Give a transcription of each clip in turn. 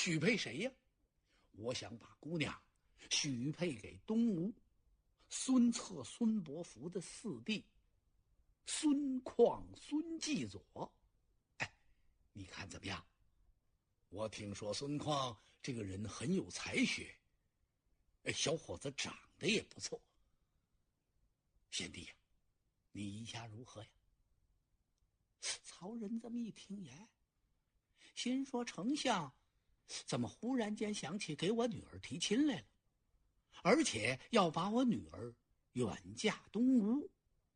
许配谁呀？我想把姑娘许配给东吴孙策、孙伯符的四弟孙况、孙继佐。哎，你看怎么样？我听说孙况这个人很有才学，小伙子长得也不错。贤弟呀，你意下如何呀？曹仁这么一听，心说丞相怎么忽然间想起给我女儿提亲来了，而且要把我女儿远嫁东吴。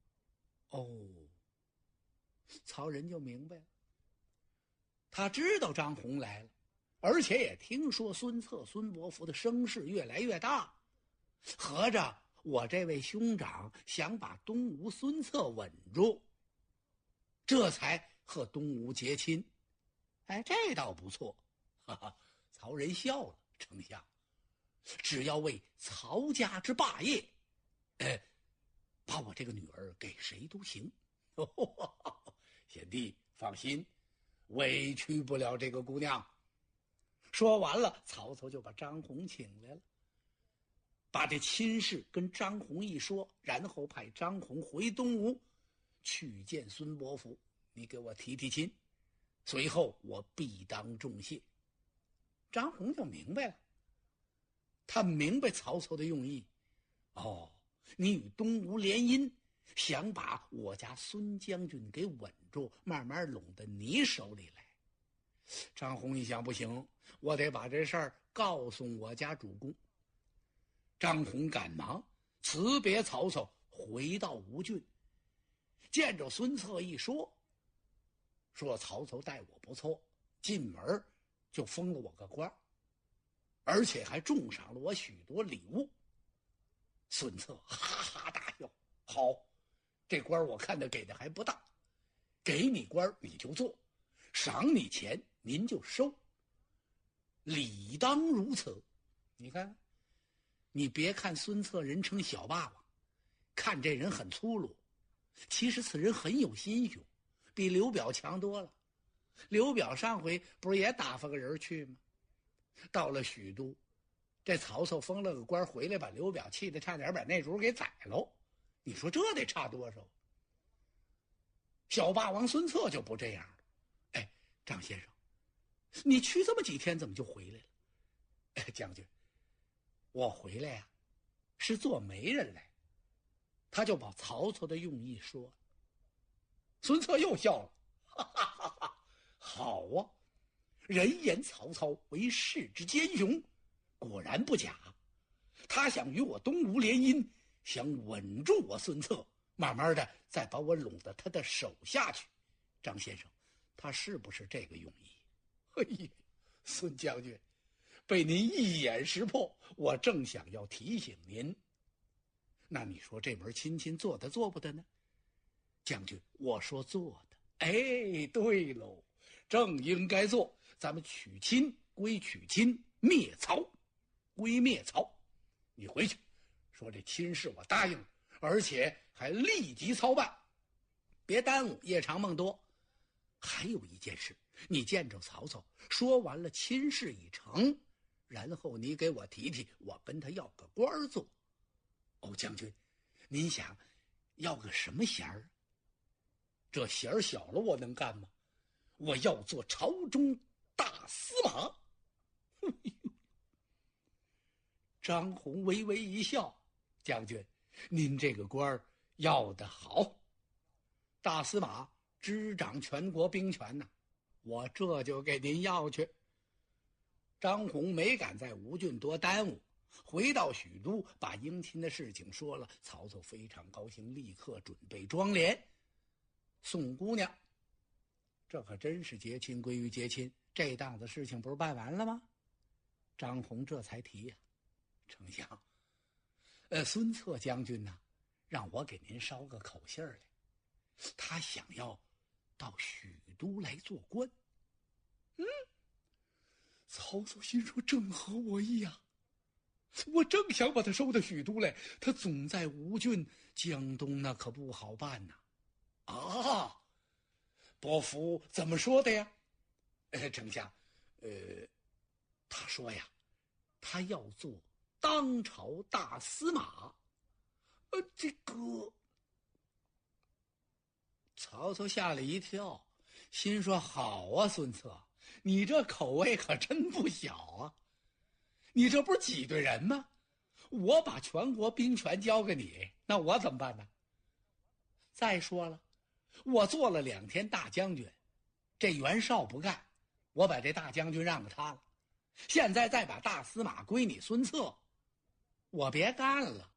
曹仁就明白了，他知道张宏来了，而且也听说孙策、孙伯符的声势越来越大，合着我这位兄长想把东吴孙策稳住，这才和东吴结亲。这倒不错。哈哈，曹仁笑了，丞相，只要为曹家之霸业，把我这个女儿给谁都行。贤弟放心，委屈不了这个姑娘。说完了，曹操就把张宏请来了，把这亲事跟张宏一说，然后派张宏回东吴去见孙伯符，你给我提提亲，随后我必当重谢。张宏就明白了，他明白曹操的用意。你与东吴联姻，想把我家孙将军给稳住，慢慢拢到你手里来。张宏一想，不行，我得把这事儿告诉我家主公。张宏赶忙辞别曹操，回到吴郡，见着孙策一说曹操待我不错，进门就封了我个官，而且还重赏了我许多礼物。孙策哈哈大笑，好，这官我看他给的还不大，给你官你就做，赏你钱您就收，理当如此。你看，你别看孙策人称小霸王，看这人很粗鲁，其实此人很有心胸，比刘表强多了。刘表上回不是也打发个人去吗？到了许都，这曹操封了个官回来，把刘表气得差点把那主给宰喽。你说这得差多少？小霸王孙策就不这样了。张先生，你去这么几天怎么就回来了？将军，我回来呀，是做媒人来。他就把曹操的用意说了。孙策又笑了，哈哈哈哈，好啊，人言曹操为世之奸雄，果然不假。他想与我东吴联姻，想稳住我孙策，慢慢的再把我拢到他的手下去。张先生，他是不是这个用意？孙将军，被您一眼识破，我正想要提醒您。那你说这门亲做的做不得呢？将军，我说做的。对喽，正应该做。咱们娶亲归娶亲，灭曹归灭曹。你回去说这亲事我答应了，而且还立即操办，别耽误，夜长梦多。还有一件事，你见着曹操说完了亲事已成，然后你给我提提，我跟他要个官做。将军，您想要个什么衔儿？这衔儿小了我能干吗？我要做朝中大司马。张宏微微一笑，将军，您这个官要得好，大司马执掌全国兵权呐，我这就给您要去。张宏没敢在吴郡多耽误，回到许都，把迎亲的事情说了。曹操非常高兴，立刻准备装奁送姑娘。这可真是结亲归于结亲，这档子事情不是办完了吗？张宏这才提呀，丞相，孙策将军呢，让我给您捎个口信来，他想要到许都来做官。曹操心说正合我意啊，我正想把他收到许都来，他总在吴郡，江东那可不好办呐。伯符怎么说的呀？丞相， 说呀，他要做当朝大司马。这个曹操吓了一跳，心说：好啊，孙策，你这口味可真不小啊！你这不是挤兑人吗？我把全国兵权交给你，那我怎么办呢？再说了，我做了2天大将军，这袁绍不干，我把这大将军让给他了。现在再把大司马归你孙策，我别干了，